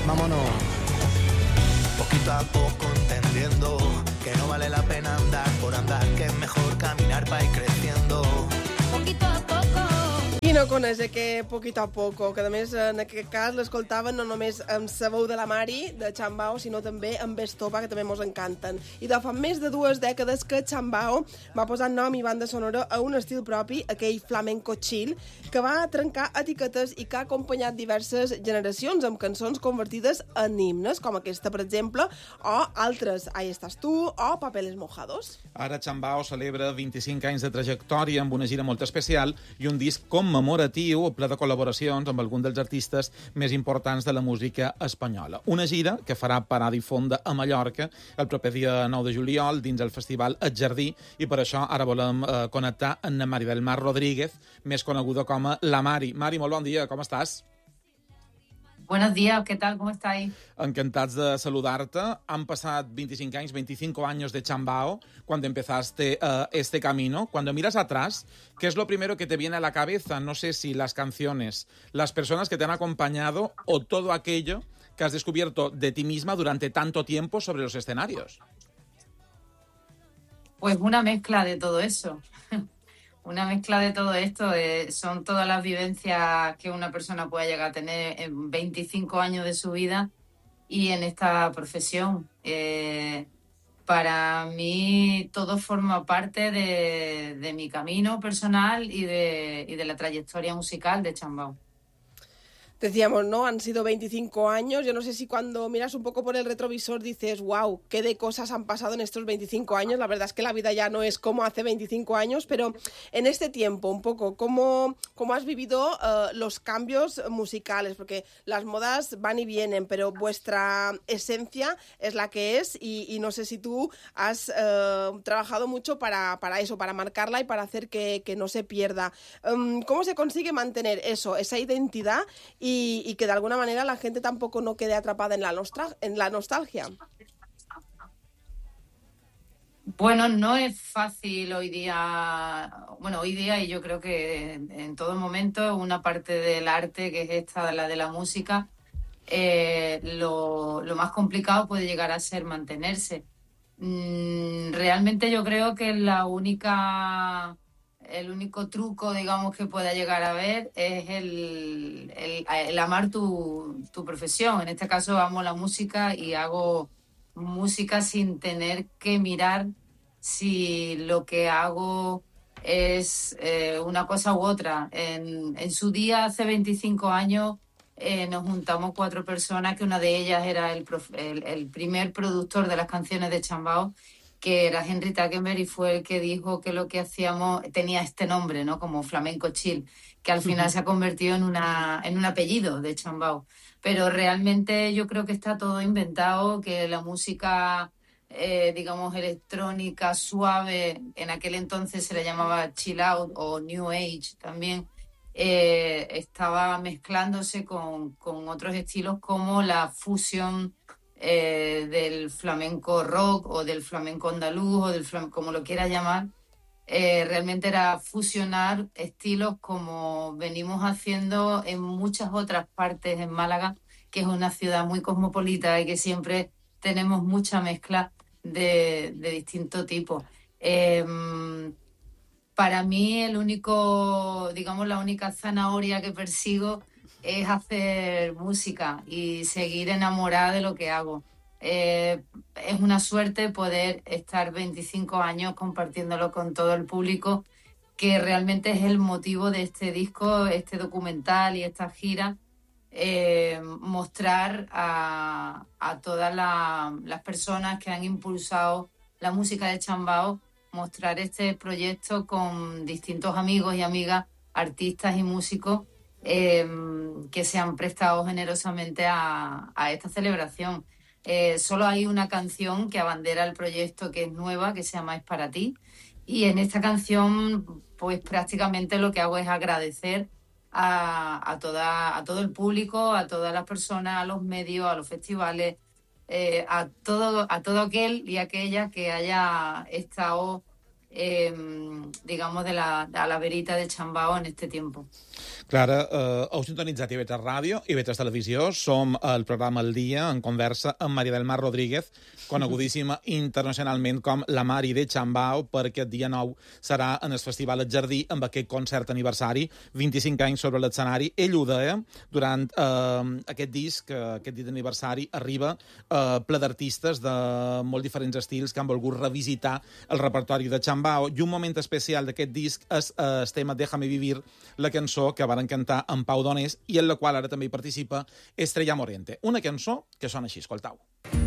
Vámonos. Poquito a poco entendiendo que no vale la pena andar por andar, que es mejor caminar para ir creciendo. Poquito a poco. Qui no coneix aquest Poquito a Poco, que a més en aquest cas l'escoltaven no només amb la veu de la Mari, de Chambao, sinó també amb Estopa, que també mos encanten. I de fa més de 2 dècades que Chambao va posar nom i banda sonora a un estil propi, aquell flamenco chill, que va trencar etiquetes i que ha acompanyat diverses generacions amb cançons convertides en himnes, com aquesta, per exemple, o altres, Ahí estàs tu, o Papeles mojados. Ara Chambao celebra 25 anys de trajectòria amb una gira molt especial i un disc commemoratiu ple de col·laboracions amb alguns dels artistes més importants de la música espanyola. Una gira que farà parada i fonda a Mallorca el proper dia 9 de juliol dins el festival El Jardí, i per això ara volem connectar amb la Mari del Mar Rodríguez, més coneguda com a La Mari. Mari, molt bon dia, com estàs? Buenos días, ¿qué tal? ¿Cómo estáis? Encantats de saludarte. Han pasado 25 años, 25 años de Chambao, cuando empezaste este camino. Cuando miras atrás, ¿qué es lo primero que te viene a la cabeza? No sé si las canciones, las personas que te han acompañado o todo aquello que has descubierto de ti misma durante tanto tiempo sobre los escenarios. Pues una mezcla de todo eso. Una mezcla de todo esto. Son todas las vivencias que una persona puede llegar a tener en 25 años de su vida y en esta profesión. Para mí todo forma parte de mi camino personal y de la trayectoria musical de Chambao. Decíamos, ¿no? Han sido 25 años. Yo no sé si cuando miras un poco por el retrovisor dices, wow, qué de cosas han pasado en estos 25 años. La verdad es que la vida ya no es como hace 25 años, pero en este tiempo, un poco, ¿cómo has vivido los cambios musicales? Porque las modas van y vienen, pero vuestra esencia es la que es y no sé si tú has trabajado mucho para eso, para marcarla y para hacer que no se pierda. ¿Cómo se consigue mantener eso, esa identidad y que de alguna manera la gente tampoco no quede atrapada en la nostalgia? Bueno, no es fácil hoy día, y yo creo que en todo momento una parte del arte, que es esta, la de la música, lo más complicado puede llegar a ser mantenerse. Realmente yo creo que el único truco, digamos, que pueda llegar a haber es el amar tu profesión. En este caso amo la música y hago música sin tener que mirar si lo que hago es una cosa u otra. En su día, hace 25 años, nos juntamos 4 personas, que una de ellas era el primer productor de las canciones de Chambao, que era Henry Tackenberg, y fue el que dijo que lo que hacíamos tenía este nombre, ¿no? Como flamenco chill, que al final se ha convertido en un apellido de Chambao. Pero realmente yo creo que está todo inventado, que la música, digamos, electrónica, suave, en aquel entonces se le llamaba chill out o new age también, estaba mezclándose con otros estilos como la fusión del flamenco rock o del flamenco andaluz o del flamenco, como lo quieras llamar. Realmente era fusionar estilos como venimos haciendo en muchas otras partes en Málaga, que es una ciudad muy cosmopolita y que siempre tenemos mucha mezcla de distintos tipos. Para mí la única zanahoria que persigo es hacer música y seguir enamorada de lo que hago. Es una suerte poder estar 25 años compartiéndolo con todo el público, que realmente es el motivo de este disco, este documental y esta gira, mostrar a todas las personas que han impulsado la música de Chambao, mostrar este proyecto con distintos amigos y amigas, artistas y músicos, que se han prestado generosamente a esta celebración. Solo hay una canción que abandera el proyecto, que es nueva, que se llama Es para ti, y en esta canción pues prácticamente lo que hago es agradecer a todo el público, a todas las personas, a los medios, a los festivales, a todo aquel y aquella que haya estado, digamos, a la verita de Chambao en este tiempo. Clara, heu sintonitzat IB3 Ràdio, IB3 Televisió. Som el programa El Dia, en conversa amb Maria del Mar Rodríguez, conegudíssima internacionalment com la Mari de Chambao, perquè el dia 9 serà en el Festival El Jardí amb aquest concert aniversari, 25 anys sobre l'escenari. Ell ho deia, durant aquest disc, aquest dia d'aniversari, arriba ple d'artistes de molt diferents estils que han volgut revisitar el repertori de Chambao, i un moment especial d'aquest disc és el tema Déjame Vivir, la cançó que van cantar en Pau Donés i en la qual ara també hi participa Estrella Morente. Una cançó que sona així, escoltau.